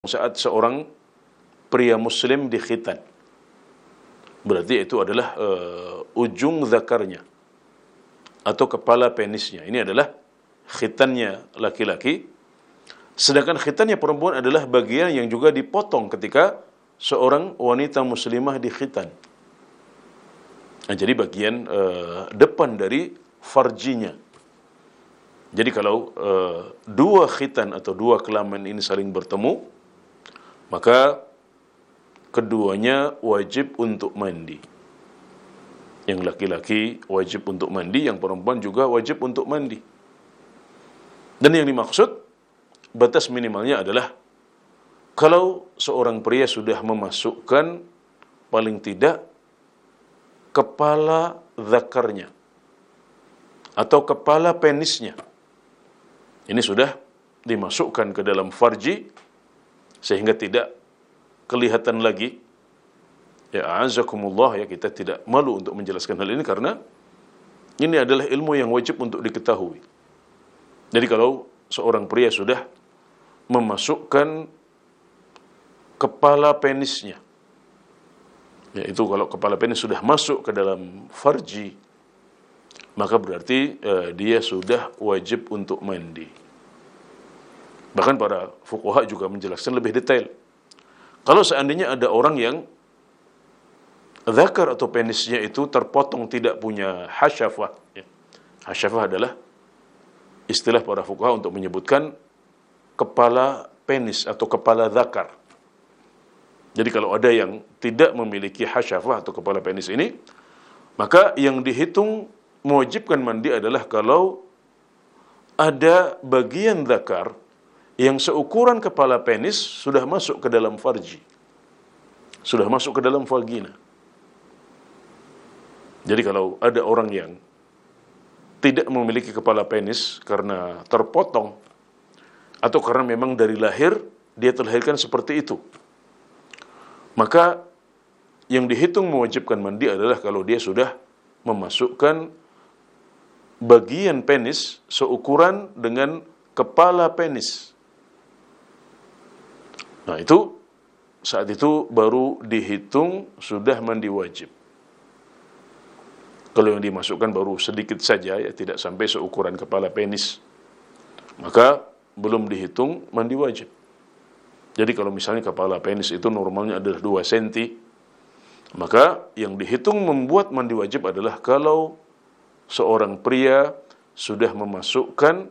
saat seorang pria muslim dikhitan. Berarti itu adalah ujung zakarnya atau kepala penisnya. Ini adalah khitannya laki-laki. Sedangkan khitannya perempuan adalah bagian yang juga dipotong ketika seorang wanita muslimah dikhitan. Nah, jadi bagian depan dari farjinya. Jadi kalau dua khitan atau dua kelamin ini saling bertemu, maka keduanya wajib untuk mandi. Yang laki-laki wajib untuk mandi, yang perempuan juga wajib untuk mandi. Dan yang dimaksud batas minimalnya adalah kalau seorang pria sudah memasukkan paling tidak kepala zakarnya atau kepala penisnya, ini sudah dimasukkan ke dalam farji sehingga tidak kelihatan lagi. Ya a'azakumullah, ya, kita tidak malu untuk menjelaskan hal ini karena ini adalah ilmu yang wajib untuk diketahui. Jadi kalau seorang pria sudah memasukkan kepala penisnya, yaitu kalau kepala penis sudah masuk ke dalam farji, maka berarti dia sudah wajib untuk mandi. Bahkan para fuqaha juga menjelaskan lebih detail. Kalau seandainya ada orang yang zakar atau penisnya itu terpotong, tidak punya hasyafah, ya. Hasyafah adalah istilah para fuqaha untuk menyebutkan kepala penis atau kepala zakar. Jadi kalau ada yang tidak memiliki hasyafah atau kepala penis ini, maka yang dihitung mewajibkan mandi adalah kalau ada bagian zakar yang seukuran kepala penis sudah masuk ke dalam farji, sudah masuk ke dalam vagina. Jadi kalau ada orang yang tidak memiliki kepala penis karena terpotong atau karena memang dari lahir dia terlahirkan seperti itu, maka yang dihitung mewajibkan mandi adalah kalau dia sudah memasukkan bagian penis seukuran dengan kepala penis. Nah, itu saat itu baru dihitung sudah mandi wajib. Kalau yang dimasukkan baru sedikit saja, ya, tidak sampai seukuran kepala penis, maka belum dihitung mandi wajib. Jadi kalau misalnya kepala penis itu normalnya adalah 2 cm, maka yang dihitung membuat mandi wajib adalah kalau seorang pria sudah memasukkan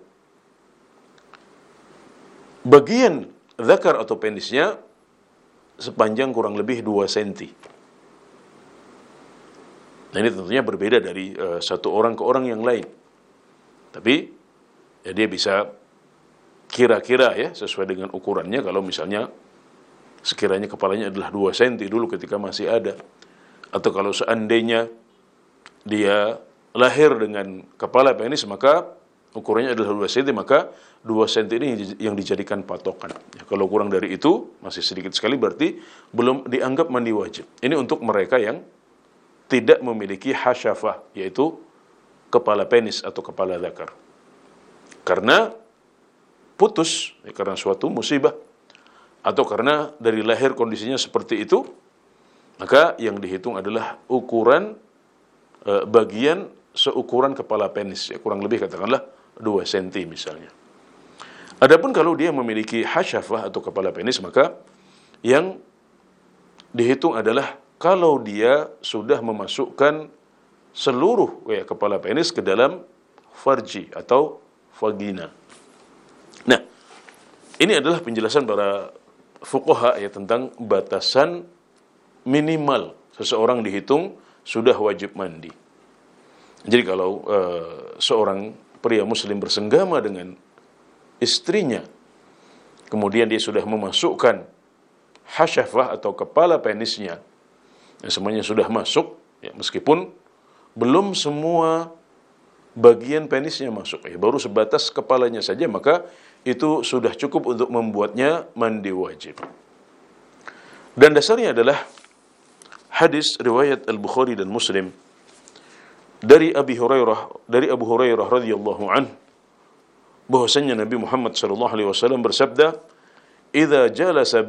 bagian zakar atau penisnya sepanjang kurang lebih 2 cm. Nah, ini tentunya berbeda dari satu orang ke orang yang lain. Tapi ya dia bisa kira-kira, ya, sesuai dengan ukurannya. Kalau misalnya sekiranya kepalanya adalah 2 cm dulu ketika masih ada, atau kalau seandainya dia lahir dengan kepala penis maka ukurannya adalah 2 cm, maka 2 cm ini yang dijadikan patokan. Ya, kalau kurang dari itu, masih sedikit sekali, berarti belum dianggap mandi wajib. Ini untuk mereka yang tidak memiliki hasyafah, yaitu kepala penis atau kepala zakar. Karena putus, ya, karena suatu musibah, atau karena dari lahir kondisinya seperti itu, maka yang dihitung adalah ukuran bagian seukuran kepala penis, ya, kurang lebih katakanlah 2 cm misalnya. Adapun kalau dia memiliki hasyafah atau kepala penis, maka yang dihitung adalah kalau dia sudah memasukkan seluruh, ya, kepala penis ke dalam farji atau vagina. Nah, ini adalah penjelasan para fuqaha, ya, tentang batasan minimal seseorang dihitung sudah wajib mandi. Jadi kalau seorang pria muslim bersenggama dengan istrinya, kemudian dia sudah memasukkan hasyafah atau kepala penisnya, ya, semuanya sudah masuk, ya, meskipun belum semua bagian penisnya masuk, ya, baru sebatas kepalanya saja, maka itu sudah cukup untuk membuatnya mandi wajib. Dan dasarnya adalah hadis riwayat Al-Bukhari dan Muslim dari Abu Hurairah radhiyallahu anhu, bahwasanya Nabi Muhammad sallallahu alaihi wasallam bersabda, idza jalasa